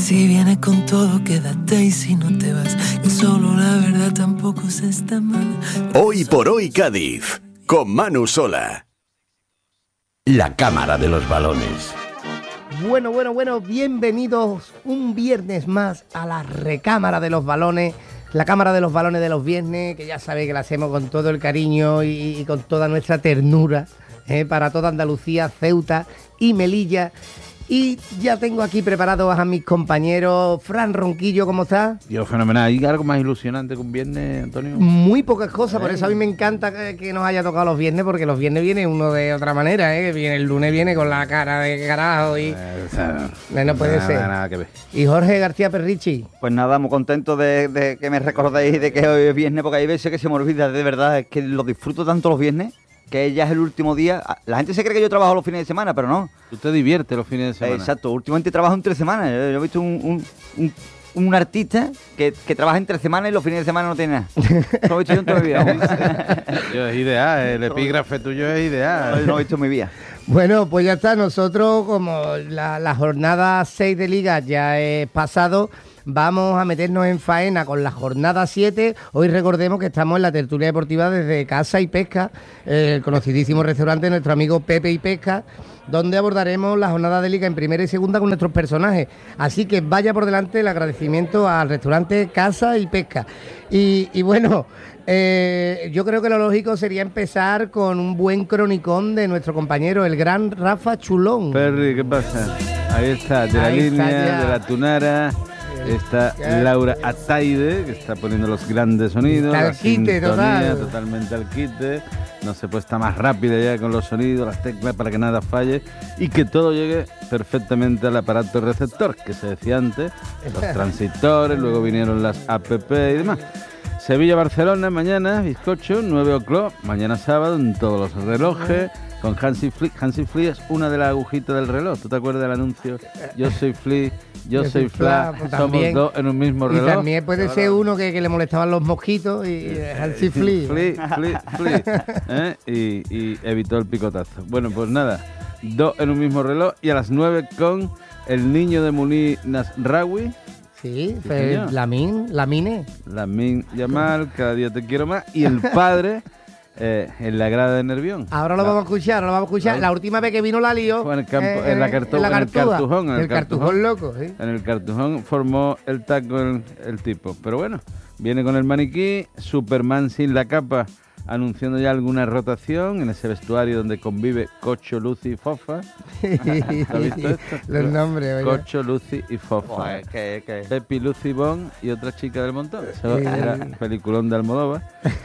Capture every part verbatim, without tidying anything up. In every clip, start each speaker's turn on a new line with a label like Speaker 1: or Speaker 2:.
Speaker 1: si vienes con todo, quédate, y si no te vas, que solo la verdad tampoco se está mal.
Speaker 2: Hoy por hoy Cádiz, con Manu Sola. La Cámara de los Balones.
Speaker 3: Bueno, bueno, bueno, bienvenidos un viernes más a la Recámara de los Balones, la Cámara de los Balones de los viernes, que ya sabéis que la hacemos con todo el cariño y, y con toda nuestra ternura, eh, para toda Andalucía, Ceuta y Melilla. Y ya tengo aquí preparados a mis compañeros. Fran Ronquillo, ¿cómo estás?
Speaker 4: Yo, fenomenal. ¿Hay algo más ilusionante que un viernes, Antonio?
Speaker 3: Muy pocas cosas, por eso a mí me encanta que, que nos haya tocado los viernes, porque los viernes viene uno de otra manera, ¿eh? Viene, el lunes viene con la cara de carajo y...
Speaker 4: Eh, o sea,
Speaker 3: no, no puede
Speaker 4: nada,
Speaker 3: ser.
Speaker 4: Nada que ver.
Speaker 3: Y Jorge García Perrichi.
Speaker 5: Pues nada, muy contento de, de que me recordéis de que hoy es viernes, porque hay veces que se me olvida, de verdad, es que lo disfruto tanto los viernes, que ya es el último día. La gente se cree que yo trabajo los fines de semana, pero no.
Speaker 4: Tú te diviertes los fines de semana.
Speaker 5: Exacto, últimamente trabajo entre semanas. Yo, yo he visto un, un, un, un artista que, que trabaja entre semanas y los fines de semana no tiene nada. Eso lo he visto yo en toda mi vida.
Speaker 4: Yo, es ideal, el epígrafe tuyo es ideal.
Speaker 5: No lo he visto en mi vida.
Speaker 3: Bueno, pues ya está, nosotros como la, la jornada seis de Liga ya es pasado, vamos a meternos en faena con la jornada siete. Hoy recordemos que estamos en la tertulia deportiva desde Casa y Pesca, el conocidísimo restaurante de nuestro amigo Pepe y Pesca, donde abordaremos la jornada de Liga en primera y segunda con nuestros personajes. Así que vaya por delante el agradecimiento al restaurante Casa y Pesca. Y, y bueno... Eh, yo creo que lo lógico sería empezar con un buen cronicón de nuestro compañero, el gran Rafa Chulón.
Speaker 4: Perry, ¿qué pasa? Ahí está, de la
Speaker 3: Ahí
Speaker 4: línea,
Speaker 3: está
Speaker 4: de la tunara. Está Laura Ataide, que está poniendo los grandes sonidos.
Speaker 3: Está
Speaker 4: la
Speaker 3: al quite,
Speaker 4: sintonía,
Speaker 3: total.
Speaker 4: totalmente al quite. No se puede estar más rápida ya con los sonidos, las teclas, para que nada falle y que todo llegue perfectamente al aparato receptor, que se decía antes, los transistores, luego vinieron las app y demás. Sevilla-Barcelona mañana, bizcocho, nueve o'clock, mañana sábado, en todos los relojes, con Hansi Flick. Hansi Flick es una de las agujitas del reloj. ¿Tú te acuerdas del anuncio? Yo soy Flick, yo, yo soy Fla, pues somos también, dos en un mismo reloj.
Speaker 3: Y también puede claro. ser uno que, que le molestaban los mosquitos y eh, Hansi Flick.
Speaker 4: Flick, Flick, Flick, ¿eh? y, y evitó el picotazo. Bueno, pues nada, dos en un mismo reloj y a las nueve con el niño de Muniz Nasraoui.
Speaker 3: Sí, sí Lamin, Lamine.
Speaker 4: Lamin Yamal, cada día te quiero más. Y el padre eh, en la grada de Nervión.
Speaker 3: Ahora lo la, vamos a escuchar, ahora lo vamos a escuchar. La, la última vez que vino la lío.
Speaker 4: Fue en el, campo, eh, en la cartu, en la en el cartujón. En el,
Speaker 3: el cartujón, cartujón loco, sí.
Speaker 4: En el cartujón formó el taco el, el tipo. Pero bueno, viene con el maniquí, Superman sin la capa, anunciando ya alguna rotación en ese vestuario donde convive Cocho, Lucy y Fofa. ¿Has visto esto?
Speaker 3: Los nombres, oye.
Speaker 4: Cocho, Lucy y Fofa.
Speaker 5: Joder, ¿qué, qué?
Speaker 4: Pepi, Lucy, Bon y otra chica del montón. Eso era peliculón de Almodóvar.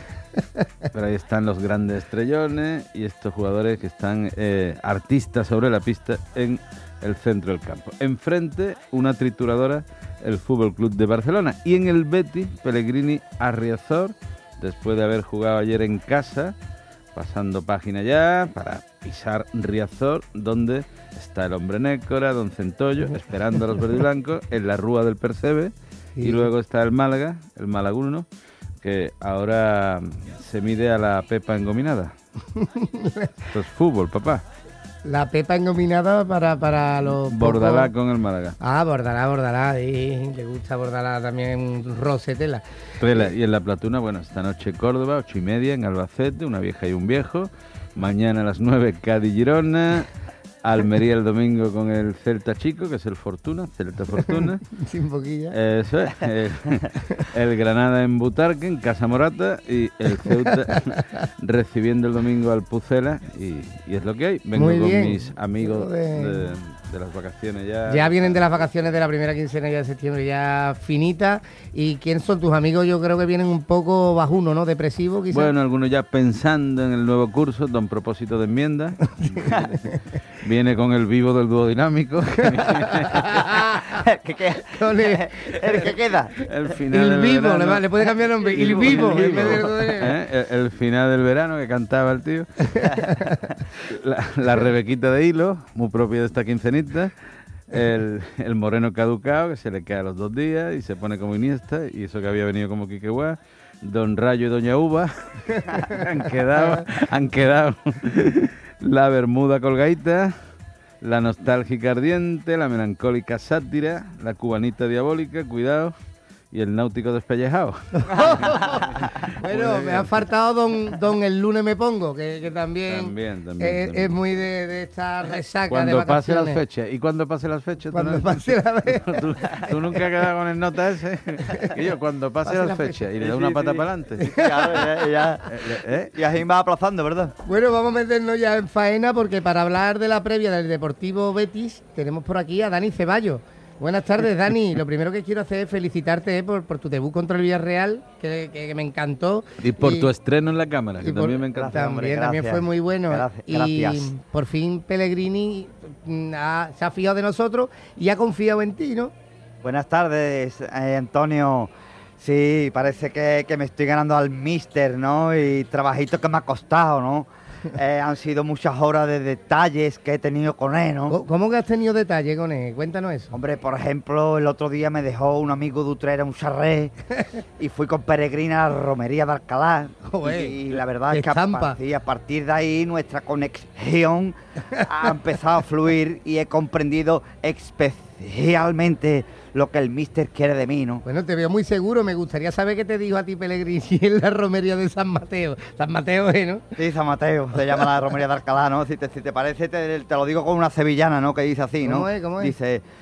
Speaker 4: Pero ahí están los grandes estrellones y estos jugadores que están eh, artistas sobre la pista en el centro del campo. Enfrente, una trituradora, el Fútbol Club de Barcelona. Y en el Betis, Pellegrini a Riazor, después de haber jugado ayer en casa, pasando página ya para pisar Riazor, donde está el hombre Nécora, Don Centollo, esperando a los verdiblancos en la Rúa del Percebe, sí. Y luego está el Málaga, el Malaguno, que ahora se mide a la Pepa engominada. Esto es fútbol, papá.
Speaker 3: La Pepa engominada para, para los...
Speaker 4: Bordalá
Speaker 3: pocos...
Speaker 4: con el Málaga.
Speaker 3: Ah, Bordalá, Bordalá. Sí, le gusta Bordalá también, roce tela.
Speaker 4: Tela. Y en la Platuna, bueno, esta noche Córdoba, ocho y media en Albacete, una vieja y un viejo. Mañana a las nueve, Cádiz-Girona. Almería el domingo con el Celta Chico, que es el Fortuna, Celta Fortuna.
Speaker 3: Sin boquilla.
Speaker 4: Eso es. El, el Granada en Butarque, en Casa Morata, y el Ceuta recibiendo el domingo al Pucela, y, y es lo que hay. Vengo con mis amigos de, de las vacaciones ya.
Speaker 3: Ya vienen de las vacaciones de la primera quincena ya de septiembre, ya finita. ¿Y quién son tus amigos? Yo creo que vienen un poco bajuno, ¿no? Depresivos, quizás.
Speaker 4: Bueno, algunos ya pensando en el nuevo curso, don propósito de enmienda. Viene con el vivo del dúo dinámico.
Speaker 5: ¿Qué queda? ¿El que queda?
Speaker 4: El final
Speaker 3: el vivo, le, va, le puede cambiar el nombre. El vivo.
Speaker 4: El, vivo. ¿Eh? el, el final del verano que cantaba el tío. La, la Rebequita de hilo, muy propia de esta quincenita. El, el moreno caducado, que se le cae a los dos días y se pone como Iniesta, y eso que había venido como Quiqueguá. Don Rayo y Doña Uva han quedado, han quedado la Bermuda colgadita La nostálgica ardiente, la melancólica sátira, la cubanita diabólica, cuidado, y el náutico despellejado.
Speaker 3: Bueno, me ha faltado don, don El lunes me pongo, que, que también,
Speaker 4: También, también,
Speaker 3: es,
Speaker 4: también.
Speaker 3: es muy de, de esta resaca de
Speaker 4: Cuando pase
Speaker 3: vacaciones.
Speaker 4: las fechas. ¿Y cuando pase las fechas?
Speaker 3: Cuando
Speaker 4: ¿Tú no-
Speaker 3: pase la vez.
Speaker 4: ¿Tú, tú nunca has quedado con el nota ese? Y yo, cuando pase,
Speaker 3: Pase
Speaker 4: las
Speaker 3: la
Speaker 4: fechas
Speaker 3: fecha.
Speaker 4: y le
Speaker 5: Sí,
Speaker 4: da una
Speaker 5: sí,
Speaker 4: pata
Speaker 5: sí.
Speaker 4: para adelante.
Speaker 5: Claro, ya, ya.
Speaker 4: ¿Eh?
Speaker 5: Y así va aplazando, ¿verdad?
Speaker 3: Bueno, vamos a meternos ya en faena porque para hablar de la previa del Deportivo Betis tenemos por aquí a Dani Ceballos. Buenas tardes, Dani. Lo primero que quiero hacer es felicitarte eh, por, por tu debut contra el Villarreal, que, que- que me encantó.
Speaker 4: Y por tu estreno en la cámara, que
Speaker 3: y por-
Speaker 4: también me encantó.
Speaker 5: Gracias, hombre,
Speaker 3: También, también
Speaker 5: gracias.
Speaker 3: fue muy bueno.
Speaker 5: Gracias,
Speaker 3: y
Speaker 5: gracias.
Speaker 3: por fin Pellegrini mm, ha- se ha fiado de nosotros y ha confiado en ti, ¿no?
Speaker 5: Buenas tardes, eh, Antonio. Sí, parece que, que me estoy ganando al míster, ¿no? Y trabajito que me ha costado, ¿no? Eh, han sido muchas horas de detalles que he tenido con él, ¿no?
Speaker 3: ¿Cómo- ¿Cómo que has tenido detalle con él? Cuéntanos eso.
Speaker 5: Hombre, por ejemplo, el otro día me dejó un amigo de Utrera un charré y fui con Peregrina a la romería de Alcalá.
Speaker 3: Joder,
Speaker 5: y, y la verdad
Speaker 3: qué
Speaker 5: es que a
Speaker 3: estampa.
Speaker 5: partir, a partir de ahí nuestra conexión ha empezado a fluir y he comprendido especialmente lo que el míster quiere de mí, ¿no?
Speaker 3: Bueno, te veo muy seguro. Me gustaría saber qué te dijo a ti Pellegrini en la romería de San Mateo. San Mateo, ¿eh, no?
Speaker 5: Sí, San Mateo, se llama la romería de Alcalá, ¿no? Si te, si te parece, te, te lo digo con una sevillana, ¿no? Que dice así, ¿no?
Speaker 3: ¿Cómo es? ¿Cómo es?
Speaker 5: Dice,